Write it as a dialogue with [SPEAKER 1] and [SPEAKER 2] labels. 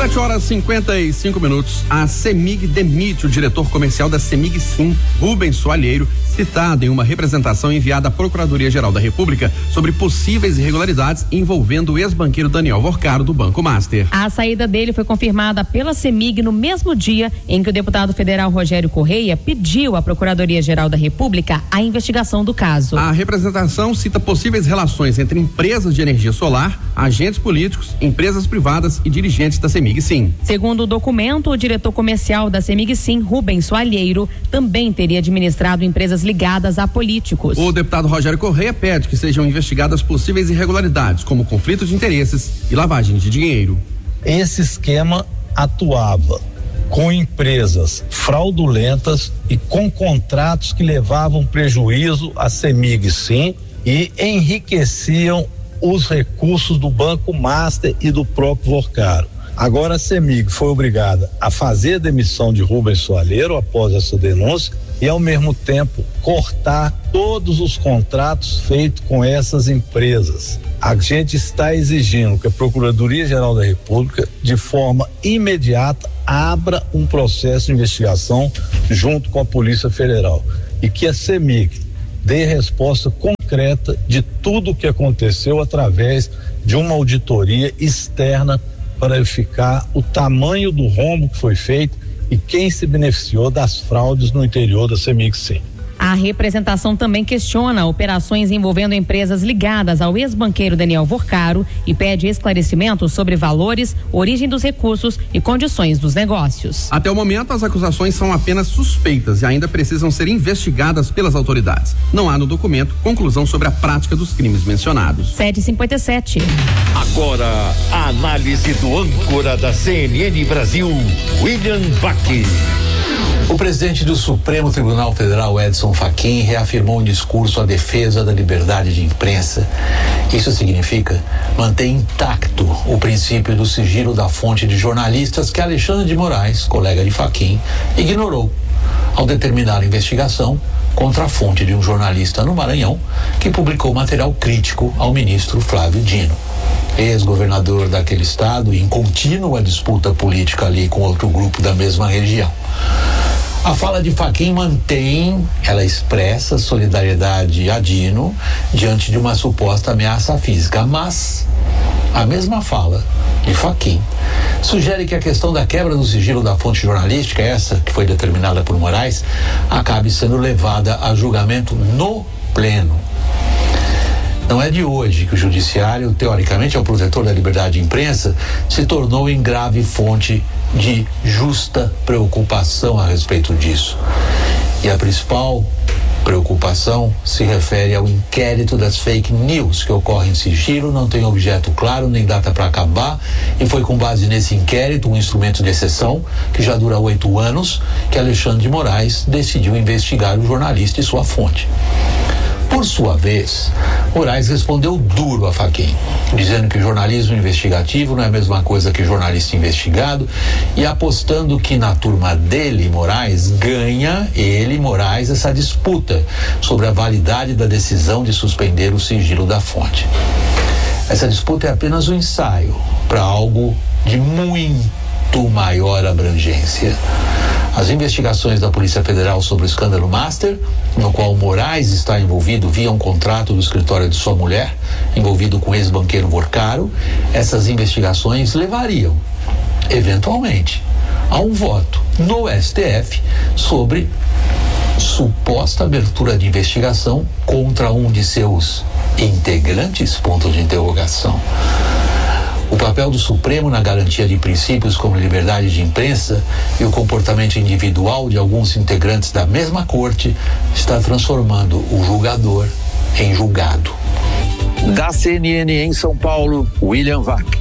[SPEAKER 1] 7h55. A CEMIG demite o diretor comercial da CEMIG Sim, Rubens Soalheiro, citado em uma representação enviada à Procuradoria-Geral da República sobre possíveis irregularidades envolvendo o ex-banqueiro Daniel Vorcaro do Banco Master.
[SPEAKER 2] A saída dele foi confirmada pela CEMIG no mesmo dia em que o deputado federal Rogério Correia pediu à Procuradoria-Geral da República a investigação do caso.
[SPEAKER 1] A representação cita possíveis relações entre empresas de energia solar, agentes políticos, empresas privadas e dirigentes da CEMIG Sim.
[SPEAKER 2] Segundo o documento, o diretor comercial da CEMIG Sim, Rubens Soalheiro, também teria administrado empresas ligadas a políticos.
[SPEAKER 1] O deputado Rogério Correia pede que sejam investigadas possíveis irregularidades, como conflito de interesses e lavagem de dinheiro.
[SPEAKER 3] Esse esquema atuava com empresas fraudulentas e com contratos que levavam prejuízo à CEMIG Sim e enriqueciam os recursos do Banco Master e do próprio Vorcaro. Agora a CEMIG foi obrigada a fazer a demissão de Rubens Soalheiro após essa denúncia e ao mesmo tempo cortar todos os contratos feitos com essas empresas. A gente está exigindo que a Procuradoria-Geral da República, de forma imediata, abra um processo de investigação junto com a Polícia Federal e que a CEMIG dê resposta concreta de tudo o que aconteceu através de uma auditoria externa para verificar o tamanho do rombo que foi feito e quem se beneficiou das fraudes no interior da CEMIG Sim.
[SPEAKER 2] A representação também questiona operações envolvendo empresas ligadas ao ex-banqueiro Daniel Vorcaro e pede esclarecimentos sobre valores, origem dos recursos e condições dos negócios.
[SPEAKER 1] Até o momento, as acusações são apenas suspeitas e ainda precisam ser investigadas pelas autoridades. Não há no documento conclusão sobre a prática dos crimes mencionados.
[SPEAKER 2] 7h57.
[SPEAKER 4] Agora, a análise do âncora da CNN Brasil, William Vac.
[SPEAKER 5] O presidente do Supremo Tribunal Federal, Edson Fachin, reafirmou em discurso a defesa da liberdade de imprensa. Isso significa manter intacto o princípio do sigilo da fonte de jornalistas que Alexandre de Moraes, colega de Fachin, ignorou ao determinar a investigação contra a fonte de um jornalista no Maranhão que publicou material crítico ao ministro Flávio Dino, ex-governador daquele estado, e em contínua disputa política ali com outro grupo da mesma região. A fala de Fachin ela expressa solidariedade a Dino diante de uma suposta ameaça física, mas a mesma fala de Fachin sugere que a questão da quebra do sigilo da fonte jornalística, essa que foi determinada por Moraes, acabe sendo levada a julgamento no pleno. Não é de hoje que o judiciário, teoricamente, é o protetor da liberdade de imprensa, se tornou em grave fonte de justa preocupação a respeito disso. E a principal preocupação se refere ao inquérito das fake news, que ocorre em sigilo, não tem objeto claro nem data para acabar, e foi com base nesse inquérito, um instrumento de exceção que já dura 8 anos, que Alexandre de Moraes decidiu investigar o jornalista e sua fonte. Por sua vez, Moraes respondeu duro a Fachin, dizendo que o jornalismo investigativo não é a mesma coisa que jornalista investigado, e apostando que na turma dele, Moraes, ganha ele, Moraes, essa disputa sobre a validade da decisão de suspender o sigilo da fonte. Essa disputa é apenas um ensaio para algo de muito maior abrangência. As investigações da Polícia Federal sobre o escândalo Master, no qual Moraes está envolvido via um contrato do escritório de sua mulher, envolvido com o ex-banqueiro Vorcaro, essas investigações levariam, eventualmente, a um voto no STF sobre suposta abertura de investigação contra um de seus integrantes, ponto de interrogação. O papel do Supremo na garantia de princípios como liberdade de imprensa e o comportamento individual de alguns integrantes da mesma corte está transformando o julgador em julgado.
[SPEAKER 4] Da CNN em São Paulo, William Vac.